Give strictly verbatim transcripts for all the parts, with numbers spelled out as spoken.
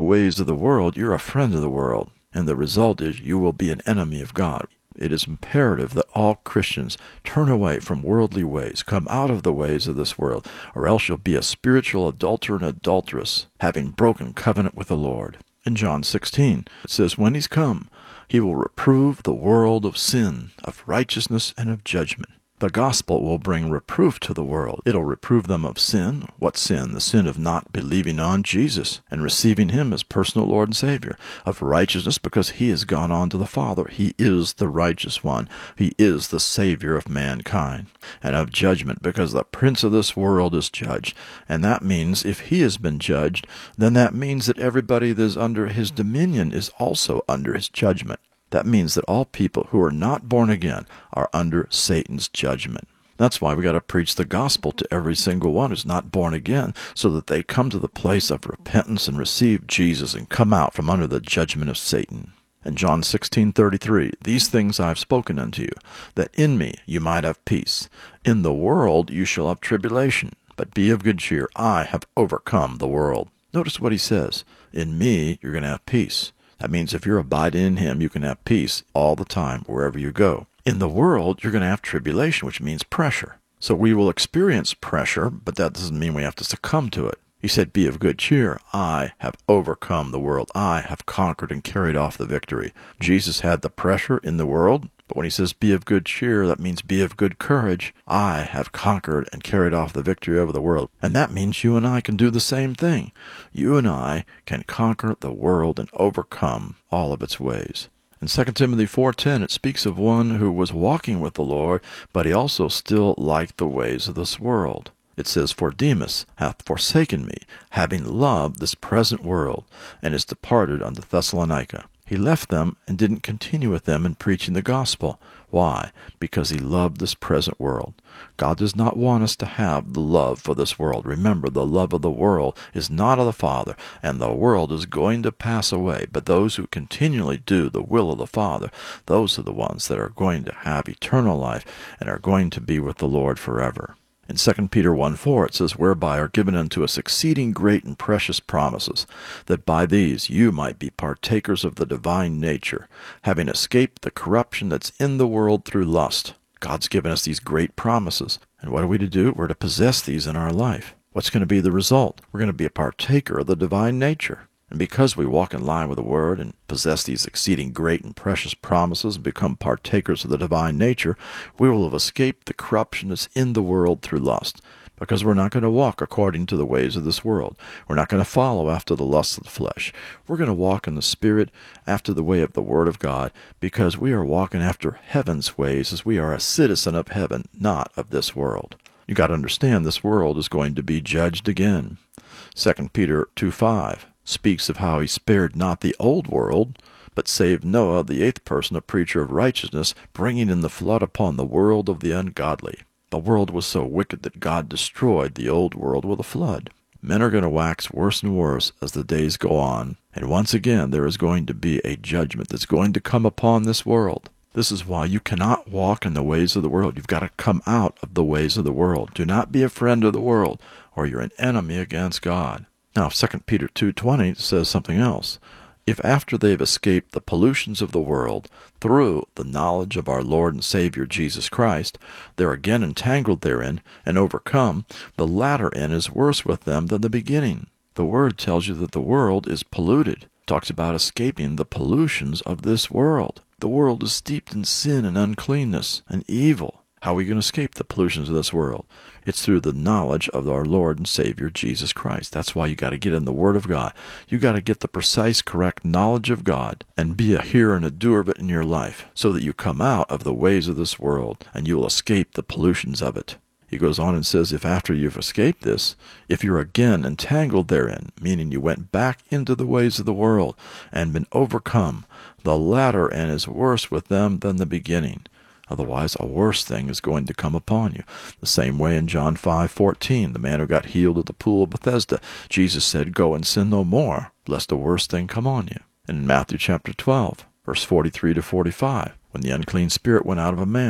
ways of the world, you're a friend of the world. And the result is you will be an enemy of God. It is imperative that all Christians turn away from worldly ways, come out of the ways of this world, or else you'll be a spiritual adulterer and adulteress, having broken covenant with the Lord. In John sixteen, it says, when he's come, he will reprove the world of sin, of righteousness, and of judgment. The gospel will bring reproof to the world. It'll reprove them of sin. What sin? The sin of not believing on Jesus and receiving him as personal Lord and Savior. Of righteousness, because he has gone on to the Father. He is the righteous one. He is the Savior of mankind. And of judgment, because the prince of this world is judged. And that means if he has been judged, then that means that everybody that is under his dominion is also under his judgment. That means that all people who are not born again are under Satan's judgment. That's why we got to preach the gospel to every single one who's not born again, so that they come to the place of repentance and receive Jesus and come out from under the judgment of Satan. In John sixteen thirty-three, these things I have spoken unto you, that in me you might have peace. In the world you shall have tribulation, but be of good cheer. I have overcome the world. Notice what he says. In me you're going to have peace. That means if you're abiding in him, you can have peace all the time, wherever you go. In the world, you're going to have tribulation, which means pressure. So we will experience pressure, but that doesn't mean we have to succumb to it. He said, be of good cheer. I have overcome the world. I have conquered and carried off the victory. Jesus had the pressure in the world, but when he says be of good cheer, that means be of good courage. I have conquered and carried off the victory over the world. And that means you and I can do the same thing. You and I can conquer the world and overcome all of its ways. In Second Timothy four ten, it speaks of one who was walking with the Lord, but he also still liked the ways of this world. It says, for Demas hath forsaken me, having loved this present world, and is departed unto Thessalonica. He left them and didn't continue with them in preaching the gospel. Why? Because he loved this present world. God does not want us to have the love for this world. Remember, the love of the world is not of the Father, and the world is going to pass away. But those who continually do the will of the Father, those are the ones that are going to have eternal life and are going to be with the Lord forever. In Second Peter one four it says, whereby are given unto us exceeding great and precious promises, that by these you might be partakers of the divine nature, having escaped the corruption that's in the world through lust. God's given us these great promises. And what are we to do? We're to possess these in our life. What's going to be the result? We're going to be a partaker of the divine nature. And because we walk in line with the Word and possess these exceeding great and precious promises and become partakers of the divine nature, we will have escaped the corruption that's in the world through lust. Because we're not going to walk according to the ways of this world. We're not going to follow after the lusts of the flesh. We're going to walk in the Spirit after the way of the Word of God, because we are walking after heaven's ways, as we are a citizen of heaven, not of this world. You got to understand, this world is going to be judged again. Second Peter two five. Speaks of how he spared not the old world, but saved Noah, the eighth person, a preacher of righteousness, bringing in the flood upon the world of the ungodly. The world was so wicked that God destroyed the old world with a flood. Men are going to wax worse and worse as the days go on, and once again there is going to be a judgment that's going to come upon this world. This is why you cannot walk in the ways of the world. You've got to come out of the ways of the world. Do not be a friend of the world, or you're an enemy against God. Now, Second Peter two twenty says something else. If after they've escaped the pollutions of the world through the knowledge of our Lord and Savior Jesus Christ, they're again entangled therein and overcome, the latter end is worse with them than the beginning. The Word tells you that the world is polluted. It talks about escaping the pollutions of this world. The world is steeped in sin and uncleanness and evil. How are we going to escape the pollutions of this world? It's through the knowledge of our Lord and Savior, Jesus Christ. That's why you got to get in the Word of God. You got to get the precise, correct knowledge of God and be a hearer and a doer of it in your life, so that you come out of the ways of this world and you will escape the pollutions of it. He goes on and says, if after you've escaped this, if you're again entangled therein, meaning you went back into the ways of the world and been overcome, the latter end is worse with them than the beginning. Otherwise, a worse thing is going to come upon you. The same way in John five fourteen, the man who got healed at the pool of Bethesda, Jesus said, go and sin no more, lest a worse thing come on you. And in Matthew chapter twelve, verse forty-three to forty-five, when the unclean spirit went out of a man,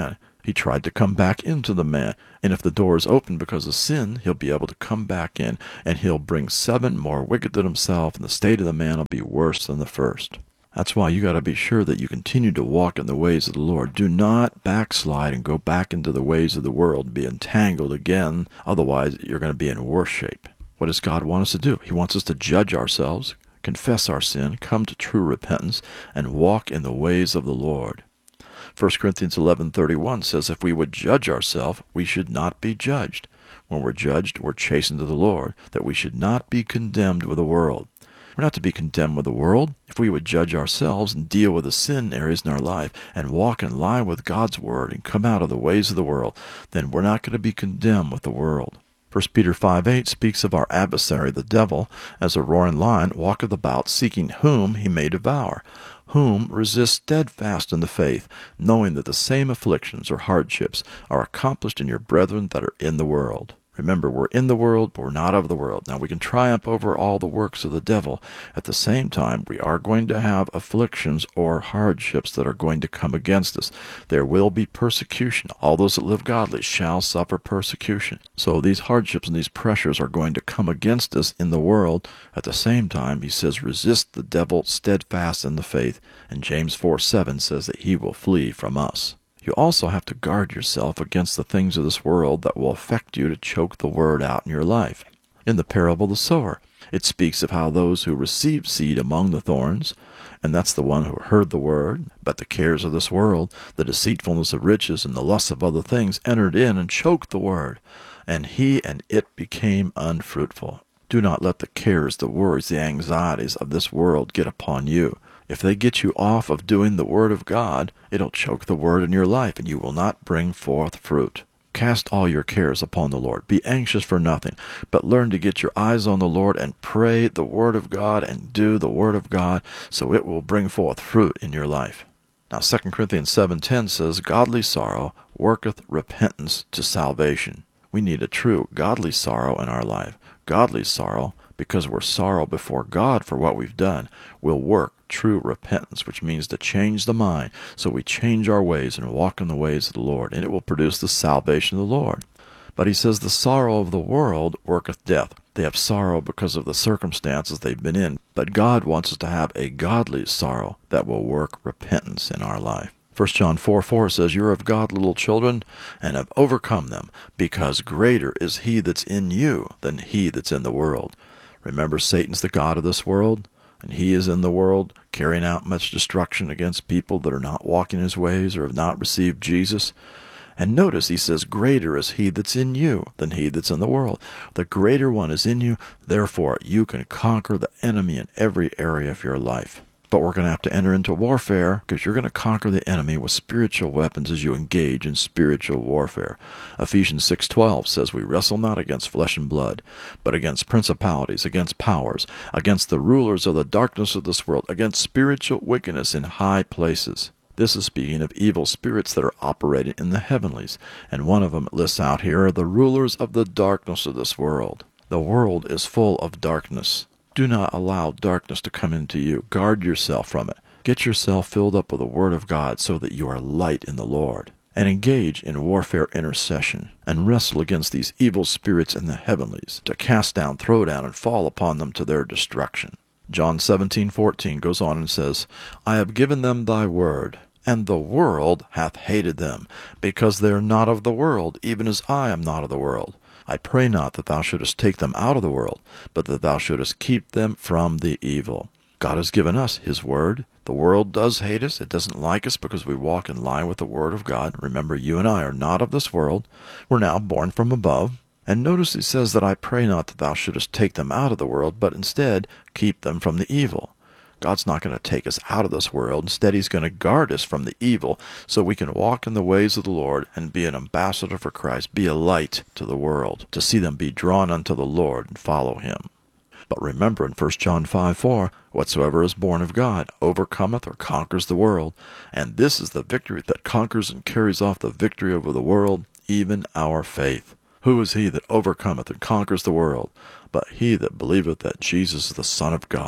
He tried to come back into the man, and if the door is open because of sin, he'll be able to come back in, and he'll bring seven more wicked than himself, and the state of the man will be worse than the first. That's why you got to be sure that you continue to walk in the ways of the Lord. Do not backslide and go back into the ways of the world and be entangled again. Otherwise, you're going to be in worse shape. What does God want us to do? He wants us to judge ourselves, confess our sin, come to true repentance, and walk in the ways of the Lord. First Corinthians eleven thirty-one says, if we would judge ourselves, we should not be judged. When we're judged, we're chastened to the Lord, that we should not be condemned with the world. We're not to be condemned with the world. If we would judge ourselves and deal with the sin areas in our life and walk in line with God's word and come out of the ways of the world, then we're not going to be condemned with the world. First Peter five eight speaks of our adversary, the devil, as a roaring lion, walketh about, seeking whom he may devour. Whom resist steadfast in the faith, knowing that the same afflictions or hardships are accomplished in your brethren that are in the world. Remember, we're in the world, but we're not of the world. Now, we can triumph over all the works of the devil. At the same time, we are going to have afflictions or hardships that are going to come against us. There will be persecution. All those that live godly shall suffer persecution. So these hardships and these pressures are going to come against us in the world. At the same time, he says, resist the devil steadfast in the faith. And James four seven says that he will flee from us. You also have to guard yourself against the things of this world that will affect you to choke the word out in your life. In the parable of the sower, it speaks of how those who received seed among the thorns, and that's the one who heard the word, but the cares of this world, the deceitfulness of riches, and the lust of other things entered in and choked the word, and he and it became unfruitful. Do not let the cares, the worries, the anxieties of this world get upon you. If they get you off of doing the Word of God, it'll choke the Word in your life, and you will not bring forth fruit. Cast all your cares upon the Lord. Be anxious for nothing, but learn to get your eyes on the Lord and pray the Word of God and do the Word of God, so it will bring forth fruit in your life. Now, Second Corinthians seven ten says, godly sorrow worketh repentance to salvation. We need a true godly sorrow in our life. Godly sorrow, because we're sorrow before God for what we've done, will work true repentance, which means to change the mind. So we change our ways and walk in the ways of the Lord, and it will produce the salvation of the Lord. But he says the sorrow of the world worketh death. They have sorrow because of the circumstances they've been in, but God wants us to have a godly sorrow that will work repentance in our life. First John four four says, you're of God, little children, and have overcome them, because greater is he that's in you than he that's in the world. Remember, Satan's the god of this world, and he is in the world, carrying out much destruction against people that are not walking his ways or have not received Jesus. And notice he says, greater is he that's in you than he that's in the world. The greater one is in you, therefore you can conquer the enemy in every area of your life. But we're going to have to enter into warfare, because you're going to conquer the enemy with spiritual weapons as you engage in spiritual warfare. Ephesians six twelve says, we wrestle not against flesh and blood, but against principalities, against powers, against the rulers of the darkness of this world, against spiritual wickedness in high places. This is speaking of evil spirits that are operating in the heavenlies. And one of them lists out here are the rulers of the darkness of this world. The world is full of darkness. Do not allow darkness to come into you. Guard yourself from it. Get yourself filled up with the Word of God so that you are light in the Lord. And engage in warfare intercession, and wrestle against these evil spirits in the heavenlies, to cast down, throw down, and fall upon them to their destruction. John seventeen fourteen goes on and says, I have given them thy word, and the world hath hated them, because they are not of the world, even as I am not of the world. I pray not that thou shouldest take them out of the world, but that thou shouldest keep them from the evil. God has given us his word. The world does hate us. It doesn't like us because we walk in line with the word of God. Remember, you and I are not of this world. We're now born from above. And notice he says that I pray not that thou shouldest take them out of the world, but instead keep them from the evil. God's not going to take us out of this world. Instead, he's going to guard us from the evil so we can walk in the ways of the Lord and be an ambassador for Christ, be a light to the world, to see them be drawn unto the Lord and follow him. But remember in First John five four, whatsoever is born of God overcometh or conquers the world. And this is the victory that conquers and carries off the victory over the world, even our faith. Who is he that overcometh and conquers the world? But he that believeth that Jesus is the Son of God.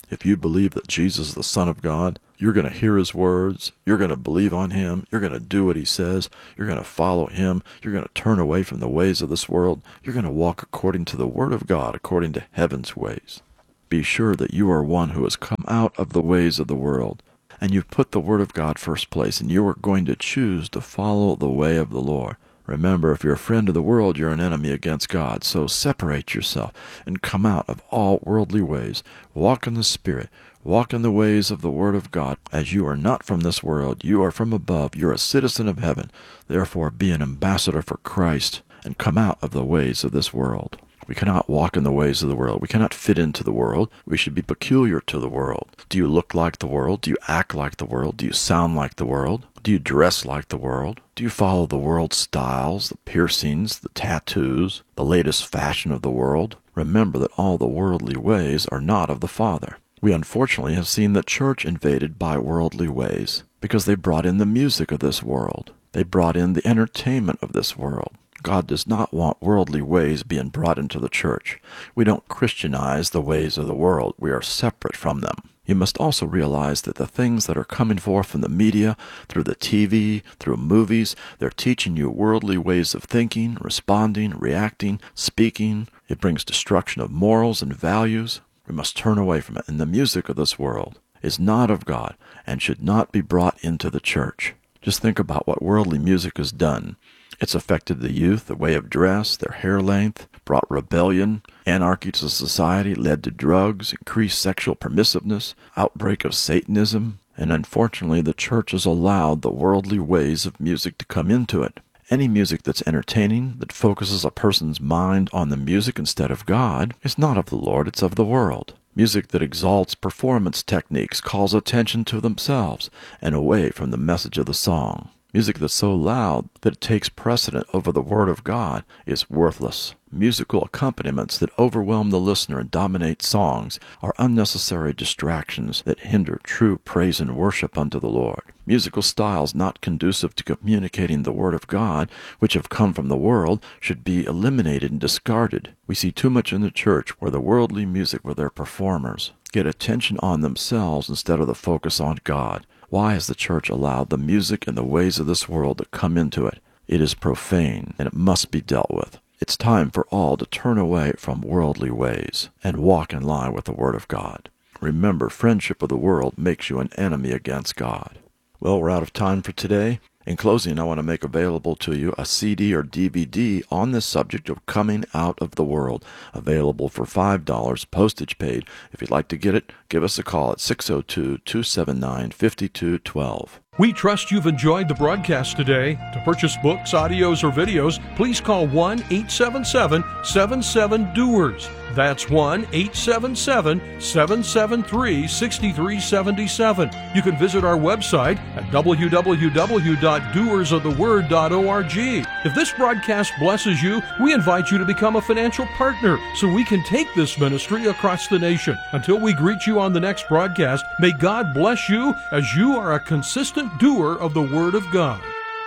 If you believe that Jesus is the Son of God, you're going to hear his words, you're going to believe on him, you're going to do what he says, you're going to follow him, you're going to turn away from the ways of this world, you're going to walk according to the Word of God, according to heaven's ways. Be sure that you are one who has come out of the ways of the world, and you've put the Word of God first place, and you are going to choose to follow the way of the Lord. Remember, if you're a friend of the world, you're an enemy against God. So separate yourself and come out of all worldly ways. Walk in the Spirit. Walk in the ways of the Word of God. As you are not from this world, you are from above. You're a citizen of heaven. Therefore, be an ambassador for Christ and come out of the ways of this world. We cannot walk in the ways of the world. We cannot fit into the world. We should be peculiar to the world. Do you look like the world? Do you act like the world? Do you sound like the world? Do you dress like the world? Do you follow the world's styles, the piercings, the tattoos, the latest fashion of the world? Remember that all the worldly ways are not of the Father. We unfortunately have seen the church invaded by worldly ways because they brought in the music of this world. They brought in the entertainment of this world. God does not want worldly ways being brought into the church. We don't Christianize the ways of the world. We are separate from them. You must also realize that the things that are coming forth from the media, through the T V, through movies, they're teaching you worldly ways of thinking, responding, reacting, speaking. It brings destruction of morals and values. We must turn away from it. And the music of this world is not of God and should not be brought into the church. Just think about what worldly music has done. It's affected the youth, the way of dress, their hair length, brought rebellion, anarchy to society, led to drugs, increased sexual permissiveness, outbreak of Satanism, and unfortunately the church has allowed the worldly ways of music to come into it. Any music that's entertaining, that focuses a person's mind on the music instead of God, is not of the Lord, it's of the world. Music that exalts performance techniques calls attention to themselves and away from the message of the song. Music that's so loud that it takes precedent over the Word of God is worthless. Musical accompaniments that overwhelm the listener and dominate songs are unnecessary distractions that hinder true praise and worship unto the Lord. Musical styles not conducive to communicating the Word of God, which have come from the world, should be eliminated and discarded. We see too much in the church where the worldly music, where their performers get attention on themselves instead of the focus on God. Why has the church allowed the music and the ways of this world to come into it? It is profane, and it must be dealt with. It's time for all to turn away from worldly ways and walk in line with the Word of God. Remember, friendship with the world makes you an enemy against God. Well, we're out of time for today. In closing, I want to make available to you a C D or D V D on this subject of coming out of the world, available for five dollars, postage paid. If you'd like to get it, give us a call at six oh two, two seven nine, five two one two. We trust you've enjoyed the broadcast today. To purchase books, audios, or videos, please call one eight seven seven, seven seven, D O E R S. That's one eight seven seven, seven seven three, six three seven seven. You can visit our website at w w w dot doers of the word dot org. If this broadcast blesses you, we invite you to become a financial partner so we can take this ministry across the nation. Until we greet you on the next broadcast, may God bless you as you are a consistent doer of the Word of God.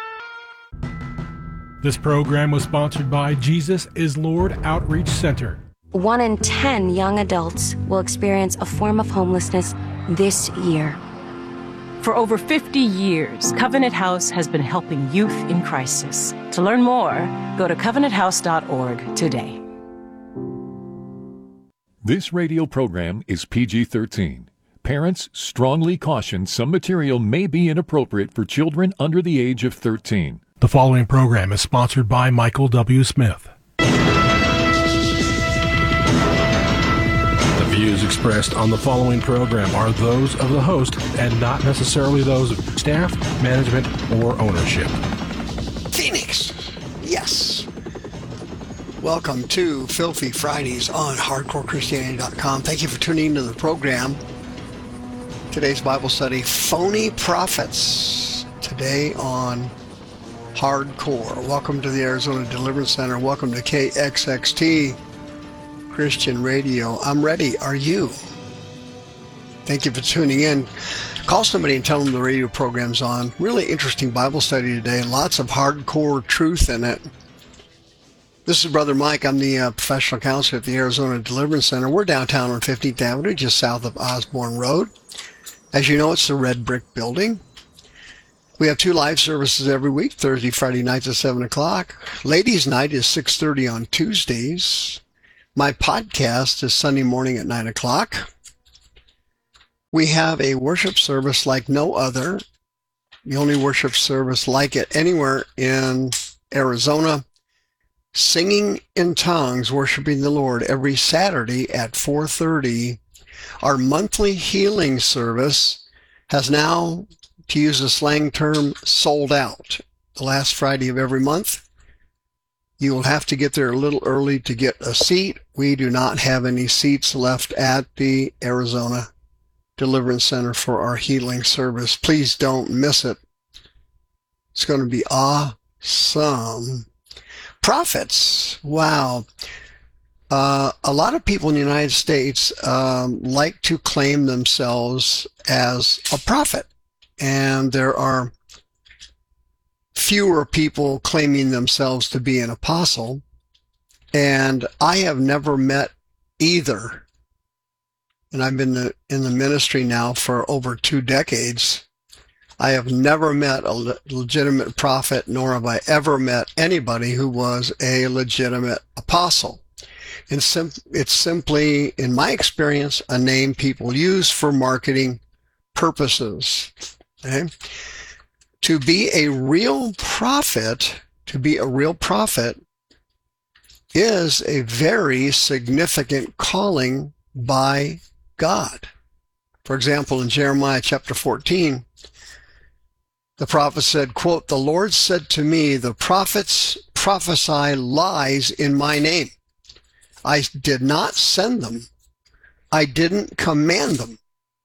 This program was sponsored by Jesus is Lord Outreach Center. One in ten young adults will experience a form of homelessness this year. For over fifty years, Covenant House has been helping youth in crisis. To learn more, go to covenant house dot org today. This radio program is P G thirteen. Parents strongly caution some material may be inappropriate for children under the age of thirteen. The following program is sponsored by Michael W. Smith. The views expressed on the following program are those of the host and not necessarily those of staff, management, or ownership. Phoenix, yes. Welcome to Filthy Fridays on hardcore christianity dot com. Thank you for tuning into the program. Today's Bible study, Phony Prophets. Today on Hardcore. Welcome to the Arizona Deliverance Center. Welcome to K X X T Christian Radio. I'm ready. Are you? Thank you for tuning in. Call somebody and tell them the radio program's on. Really interesting Bible study today. Lots of hardcore truth in it. This is Brother Mike. I'm the uh, professional counselor at the Arizona Deliverance Center. We're downtown on fifteenth Avenue, just south of Osborne Road. As you know, it's the red brick building. We have two live services every week, Thursday, Friday nights at seven o'clock. Ladies' night is six thirty on Tuesdays. My podcast is Sunday morning at nine o'clock. We have a worship service like no other. The only worship service like it anywhere in Arizona. Singing in tongues, worshiping the Lord every Saturday at four thirty. Our monthly healing service has now, to use a slang term, sold out. The last Friday of every month. You will have to get there a little early to get a seat. We do not have any seats left at the Arizona Deliverance Center for our healing service. Please don't miss it. It's going to be awesome. Prophets. Wow. Uh, a lot of people in the United States um, like to claim themselves as a prophet. And there are fewer people claiming themselves to be an apostle. And I have never met either. And I've been in the ministry now for over two decades. I have never met a le- legitimate prophet, nor have I ever met anybody who was a legitimate apostle. And sim- it's simply, in my experience, a name people use for marketing purposes. Okay? To be a real prophet, to be a real prophet, is a very significant calling by God. For example, in Jeremiah chapter fourteen, the prophet said, quote, "The Lord said to me, the prophets prophesy lies in my name. I did not send them. I didn't command them.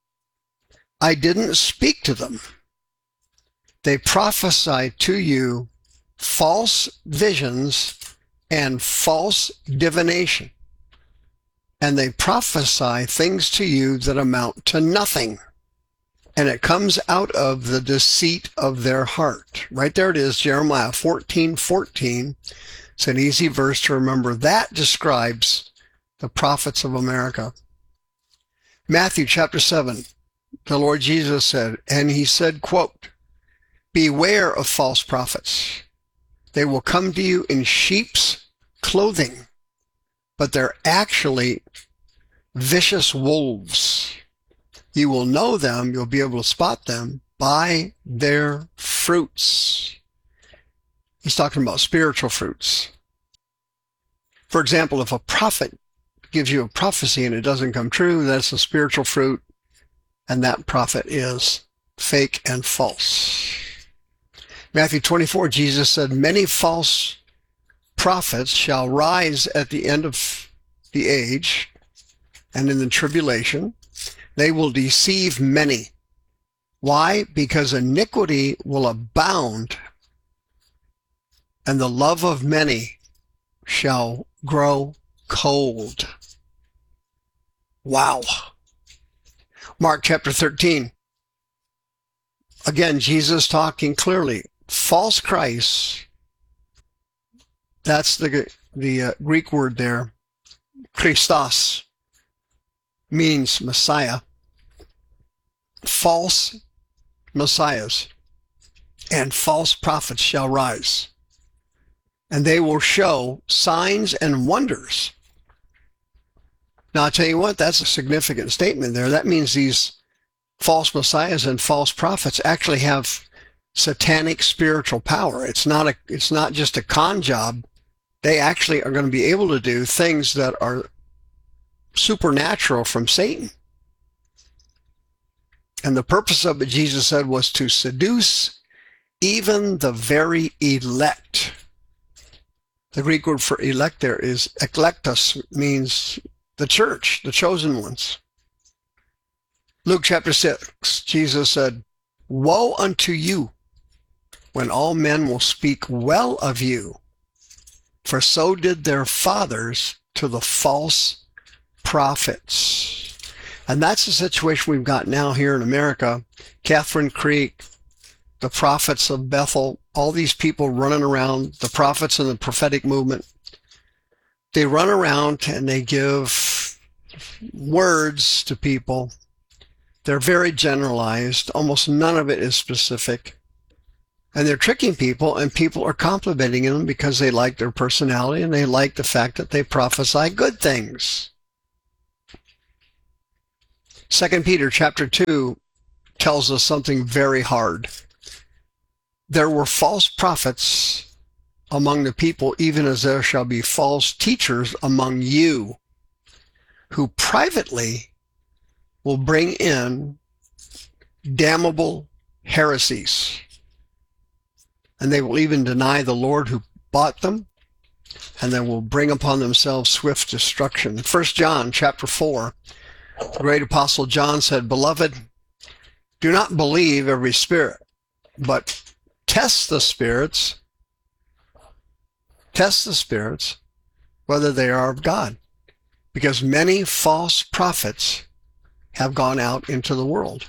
I didn't speak to them. They prophesy to you false visions and false divination. And they prophesy things to you that amount to nothing. And it comes out of the deceit of their heart." Right there it is, Jeremiah fourteen fourteen. It's an easy verse to remember. That describes the prophets of America. Matthew chapter seven, the Lord Jesus said, and he said, quote, "Beware of false prophets. They will come to you in sheep's clothing, but they're actually vicious wolves. You will know them, you'll be able to spot them by their fruits." He's talking about spiritual fruits. For example, if a prophet gives you a prophecy and it doesn't come true, that's a spiritual fruit, and that prophet is fake and false. Matthew twenty-four, Jesus said, "Many false prophets shall rise at the end of the age and in the tribulation. They will deceive many." Why? Because iniquity will abound, and the love of many shall grow cold. Wow. Mark chapter thirteen. Again, Jesus talking clearly. False Christs, that's the, the uh, Greek word there, Christos, means Messiah. False messiahs and false prophets shall rise, and they will show signs and wonders. Now, I'll tell you what, that's a significant statement there. That means these false messiahs and false prophets actually have satanic spiritual power. It's not a, it's not just a con job. They actually are going to be able to do things that are supernatural from Satan. And the purpose of it, Jesus said, was to seduce even the very elect. The Greek word for elect there is eklektos, means the church, the chosen ones. Luke chapter six, Jesus said, "Woe unto you when all men will speak well of you, for so did their fathers to the false prophets." And that's the situation we've got now here in America. Catherine Creek, the prophets of Bethel, all these people running around, the prophets in the prophetic movement, they run around and they give words to people. They're very generalized. Almost none of it is specific. And they're tricking people, and people are complimenting them because they like their personality and they like the fact that they prophesy good things. Second Peter chapter two tells us something very hard. There were false prophets among the people, even as there shall be false teachers among you, who privately will bring in damnable heresies. And they will even deny the Lord who bought them, and they will bring upon themselves swift destruction. First John chapter four, the great apostle John said, "Beloved, do not believe every spirit, but test the spirits, test the spirits, whether they are of God, because many false prophets have gone out into the world."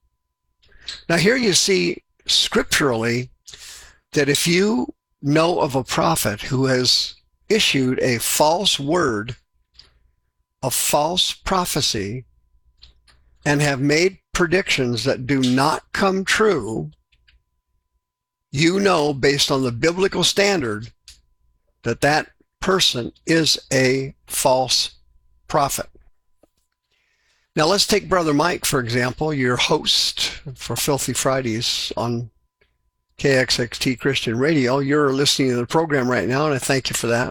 Now here you see scripturally that if you know of a prophet who has issued a false word, a false prophecy, and have made predictions that do not come true, you know based on the biblical standard that that person is a false prophet. Now let's take Brother Mike, for example, your host for Filthy Fridays on K X X T Christian Radio. You're listening to the program right now, and I thank you for that.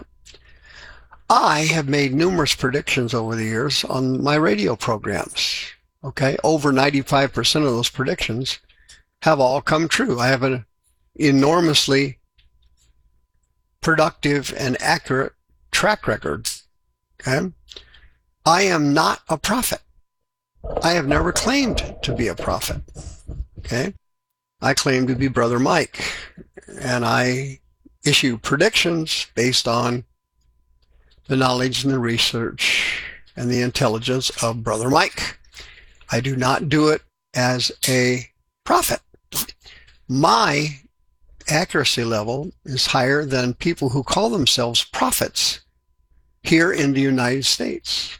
I have made numerous predictions over the years on my radio programs. Okay, over ninety-five percent of those predictions have all come true. I have an enormously productive and accurate track record. Okay, I am not a prophet. I have never claimed to be a prophet. Okay, I claim to be Brother Mike, and I issue predictions based on the knowledge and the research and the intelligence of Brother Mike. I do not do it as a prophet. My accuracy level is higher than people who call themselves prophets here in the United States.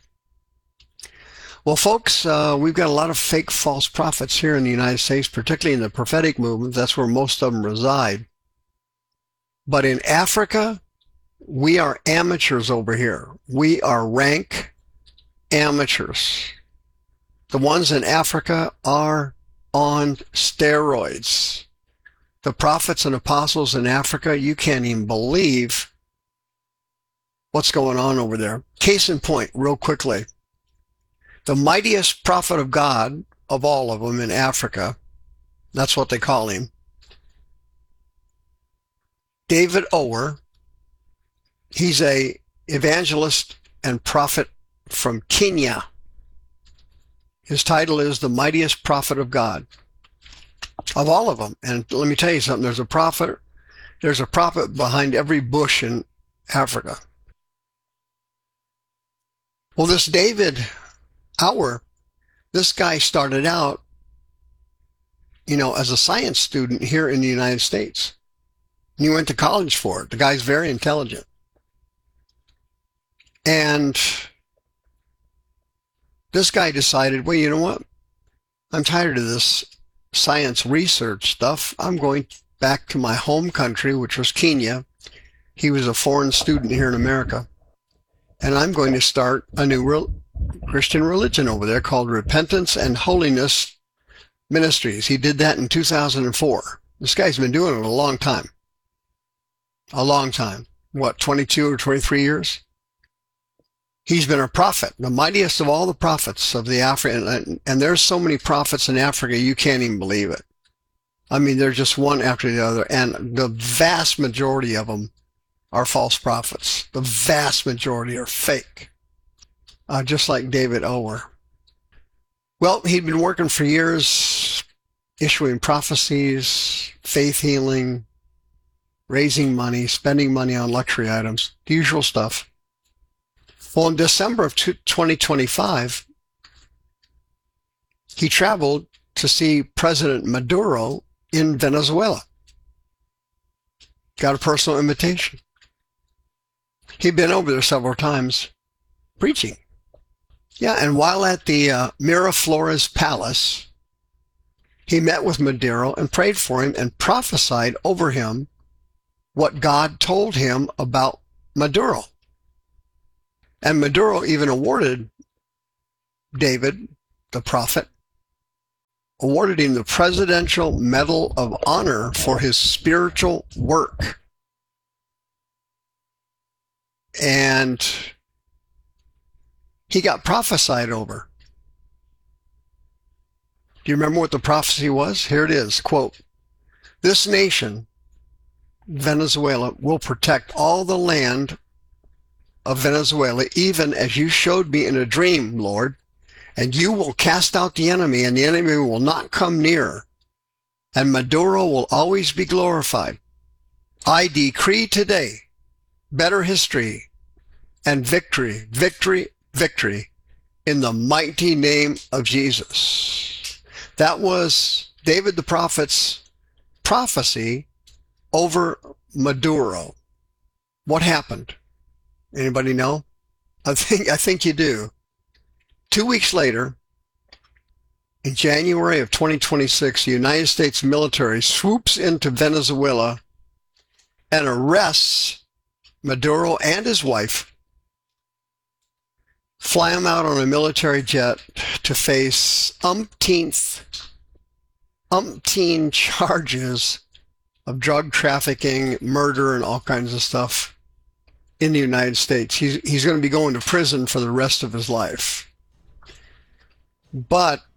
Well, folks, uh, we've got a lot of fake false prophets here in the United States, particularly in the prophetic movement. That's where most of them reside. But in Africa, we are amateurs over here. We are rank amateurs. The ones in Africa are on steroids. The prophets and apostles in Africa, you can't even believe what's going on over there. Case in point, real quickly. The mightiest prophet of God of all of them in Africa, that's what they call him, David Ower. He's a evangelist and prophet from Kenya. His title is the mightiest prophet of God of all of them. And let me tell you something, there's a prophet, there's a prophet behind every bush in Africa. Well, this David Ower, this guy started out, you know, as a science student here in the United States. And he went to college for it. The guy's very intelligent. And this guy decided, well, you know what? I'm tired of this science research stuff. I'm going back to my home country, which was Kenya. He was a foreign student here in America. And I'm going to start a new re- Christian religion over there called Repentance and Holiness Ministries. He did that in two thousand four. This guy's been doing it a long time. A long time. What, twenty-two or twenty-three years? He's been a prophet, the mightiest of all the prophets of the African. And, and there's so many prophets in Africa, you can't even believe it. I mean, they're just one after the other. And the vast majority of them are false prophets. The vast majority are fake. Uh, just like David Ower. Well, he'd been working for years, issuing prophecies, faith healing, raising money, spending money on luxury items, the usual stuff. Well, in December of twenty twenty-five, he traveled to see President Maduro in Venezuela. Got a personal invitation. He'd been over there several times preaching. Yeah, and while at the uh, Miraflores Palace, he met with Maduro and prayed for him and prophesied over him what God told him about Maduro. And Maduro even awarded David, the prophet, awarded him the Presidential Medal of Honor for his spiritual work. And he got prophesied over. Do you remember what the prophecy was? Here it is, quote, "This nation, Venezuela, will protect all the land of Venezuela, even as you showed me in a dream, Lord, and you will cast out the enemy, and the enemy will not come near, and Maduro will always be glorified. I decree today better history and victory, victory, victory in the mighty name of Jesus." That was David the prophet's prophecy over Maduro. What happened? Anybody know? I think I think you do. Two weeks later, in January of twenty twenty-six, the United States military swoops into Venezuela and arrests Maduro and his wife, fly them out on a military jet to face umpteenth, umpteen charges of drug trafficking, murder, and all kinds of stuff in the United States. He's, he's going to be going to prison for the rest of his life. But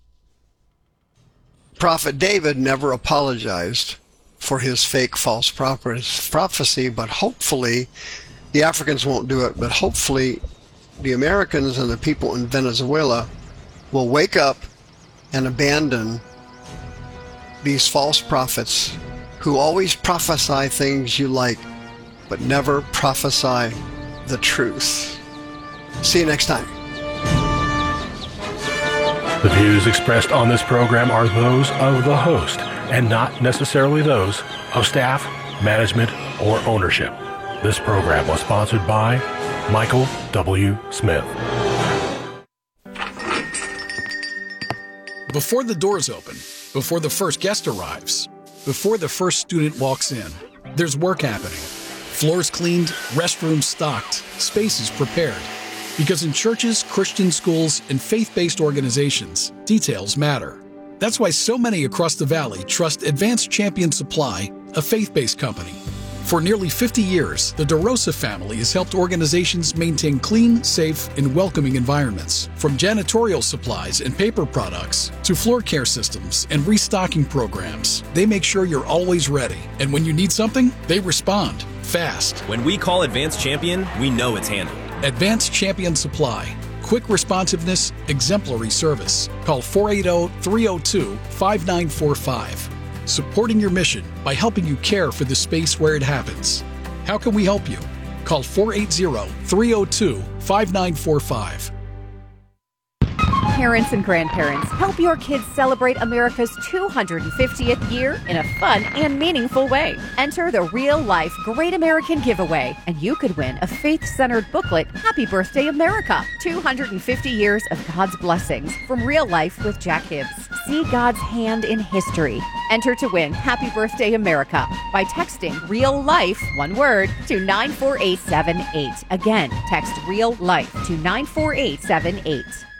Prophet David never apologized for his fake false prophecy, but hopefully the Africans won't do it, but hopefully the Americans and the people in Venezuela will wake up and abandon these false prophets who always prophesy things you like, but never prophesy the truth. See you next time. The views expressed on this program are those of the host and not necessarily those of staff, management, or ownership. This program was sponsored by Michael W. Smith. Before the doors open, before the first guest arrives, before the first student walks in, there's work happening. Floors cleaned, restrooms stocked, spaces prepared. Because in churches, Christian schools, and faith-based organizations, details matter. That's why so many across the valley trust Advanced Champion Supply, a faith-based company. For nearly fifty years, the DeRosa family has helped organizations maintain clean, safe, and welcoming environments. From janitorial supplies and paper products to floor care systems and restocking programs, they make sure you're always ready. And when you need something, they respond fast. When we call Advanced Champion, we know it's handled. Advanced Champion Supply. Quick responsiveness, exemplary service. Call four eight zero, three zero two, five nine four five. Supporting your mission by helping you care for the space where it happens. How can we help you? Call four eight zero, three zero two, five nine four five. Parents and grandparents, help your kids celebrate America's two hundred fiftieth year in a fun and meaningful way. Enter the Real Life Great American Giveaway, and you could win a faith-centered booklet, Happy Birthday America, two hundred fifty years of God's blessings from Real Life with Jack Hibbs. See God's hand in history. Enter to win Happy Birthday America by texting Real Life, one word, to nine four eight seven eight. Again, text Real Life to nine four eight seven eight.